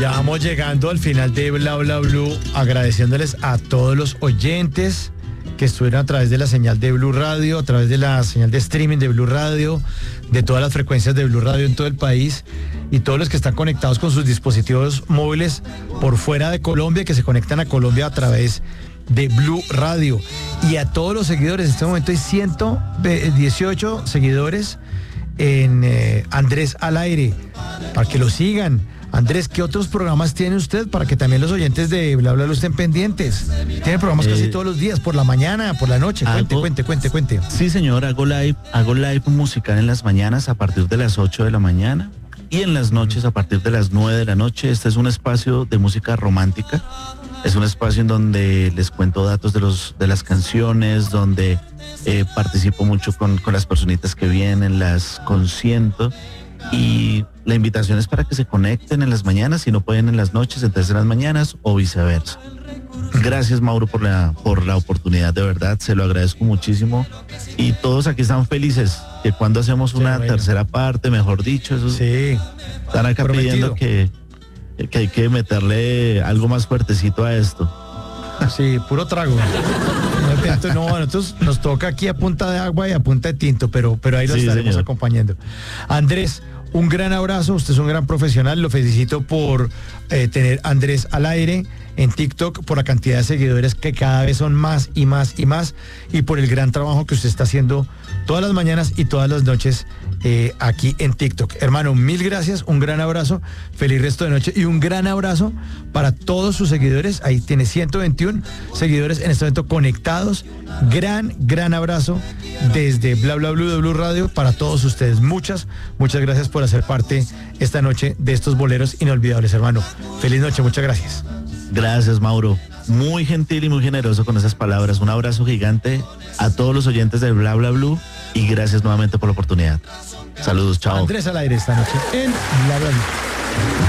ya vamos llegando al final de Bla Bla Blue, agradeciéndoles a todos los oyentes que estuvieron a través de la señal de Blue Radio, a través de la señal de streaming de Blue Radio, de todas las frecuencias de Blue Radio en todo el país, y todos los que están conectados con sus dispositivos móviles por fuera de Colombia, que se conectan a Colombia a través de Blue Radio. Y a todos los seguidores, en este momento hay 118 seguidores en Andrés al Aire, para que lo sigan. Andrés, ¿qué otros programas tiene usted para que también los oyentes de Bla Bla Bla estén pendientes? Tiene programas casi todos los días, por la mañana, por la noche. Cuente. Sí, señor, hago live musical en las mañanas a partir de las 8 de la mañana y en las noches a partir de las 9 de la noche. Este es un espacio de música romántica. Es un espacio en donde les cuento datos de las canciones, donde participo mucho con las personitas que vienen, las consiento. Y la invitación es para que se conecten en las mañanas, si no pueden en las noches, entonces en las mañanas o viceversa. Gracias, Mauro, por la oportunidad, de verdad, se lo agradezco muchísimo. Y todos aquí están felices, que cuando hacemos una tercera parte, mejor dicho, eso están acá pidiendo que hay que meterle algo más fuertecito a esto. Sí, puro trago. No, a nosotros nos toca aquí a punta de agua y a punta de tinto, pero ahí lo estaremos acompañando. Andrés, un gran abrazo, usted es un gran profesional, lo felicito por tener Andrés al Aire en TikTok, por la cantidad de seguidores que cada vez son más y más y más, y por el gran trabajo que usted está haciendo todas las mañanas y todas las noches aquí en TikTok. Hermano, mil gracias, un gran abrazo, feliz resto de noche y un gran abrazo para todos sus seguidores. Ahí tiene 121 seguidores en este momento conectados. Gran abrazo desde Bla Bla Blue de Blue Radio para todos ustedes. Muchas gracias por hacer parte esta noche de estos boleros inolvidables, hermano. Feliz noche, muchas gracias. Gracias, Mauro. Muy gentil y muy generoso con esas palabras. Un abrazo gigante a todos los oyentes de Bla Bla Blue y gracias nuevamente por la oportunidad. Saludos, chao. Andrés al Aire esta noche en Bla Bla Blue.